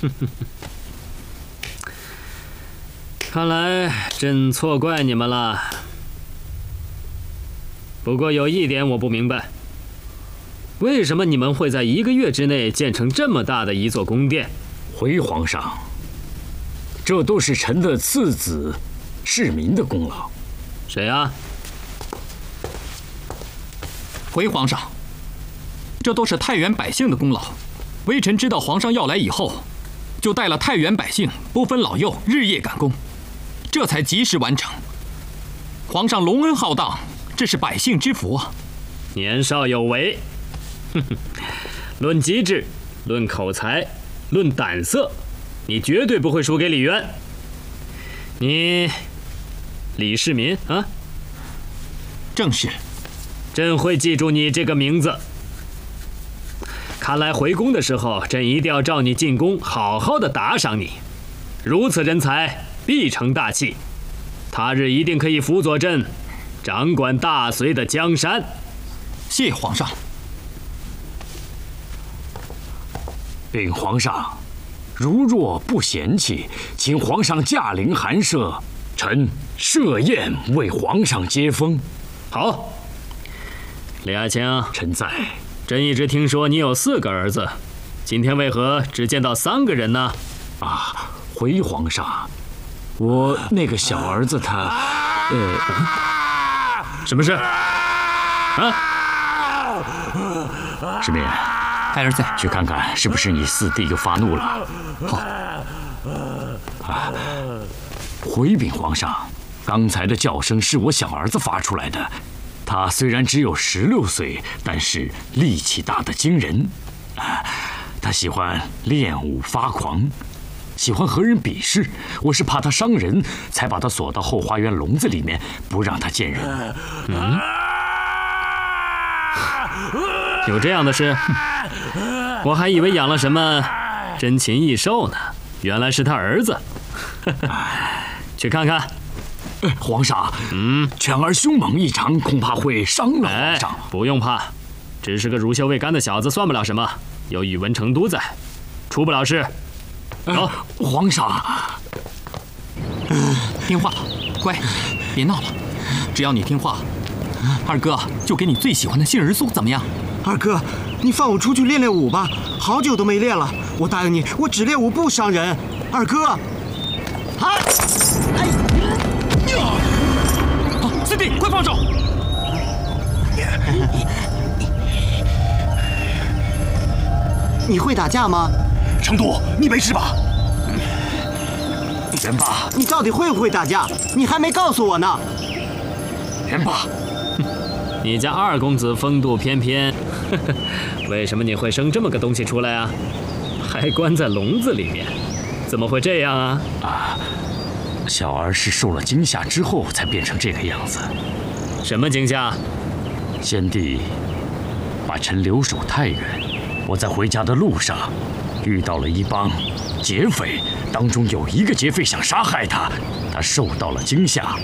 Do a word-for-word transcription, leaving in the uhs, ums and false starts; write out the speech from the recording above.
看来朕错怪你们了。不过有一点我不明白，为什么你们会在一个月之内建成这么大的一座宫殿？ 回皇上，这都是臣的次子世民的功劳。 谁啊？ 回皇上，这都是太原百姓的功劳。微臣知道皇上要来以后，就带了太原百姓不分老幼，日夜赶工，这才及时完成。皇上隆恩浩荡，这是百姓之福啊！ 年少有为，哼哼，论机智，论口才，论胆色，你绝对不会输给李渊。你，李世民啊？ 正是。 朕会记住你这个名字。看来回宫的时候，朕一定要召你进宫，好好的打赏你。如此人才，必成大器。他日一定可以辅佐朕，掌管大隋的江山。 谢皇上。 禀皇上，如若不嫌弃，请皇上驾临寒舍，臣设宴为皇上接风。 好。李爱卿， 臣在。 朕一直听说你有四个儿子，今天为何只见到三个人呢？ 啊，回皇上，我那个小儿子他，呃， 什么事？啊？ 世民， 太儿子， 去看看是不是你四弟又发怒了。 好。 啊，回禀皇上，刚才的叫声是我小儿子发出来的。他虽然只有十六岁，但是力气大得惊人。啊，他喜欢练武发狂，喜欢和人比试。我是怕他伤人，才把他锁到后花园笼子里面，不让他见人。 嗯，有这样的事？我还以为养了什么珍禽异兽呢，原来是他儿子。去看看。 皇上，嗯，犬儿凶猛异常，恐怕会伤了皇上。 哎，不用怕，只是个乳臭未干的小子，算不了什么。有宇文成都在，出不了事。走， 皇上。 听话，乖，别闹了。只要你听话，二哥就给你最喜欢的杏仁酥，怎么样？ 二哥，你放我出去练练武吧，好久都没练了。我答应你，我只练武不伤人。二哥，啊！哎。 四弟，快放手！ 你会打架吗？ 成都，你没事吧？ 元霸， 你到底会不会打架？你还没告诉我呢。 元霸， 你家二公子风度翩翩，为什么你会生这么个东西出来啊？还关在笼子里面，怎么会这样啊？ 啊！小儿是受了惊吓之后才变成这个样子。 什么惊吓？ 先帝把臣留守太原，我在回家的路上遇到了一帮劫匪，当中有一个劫匪想杀害他，他受到了惊吓，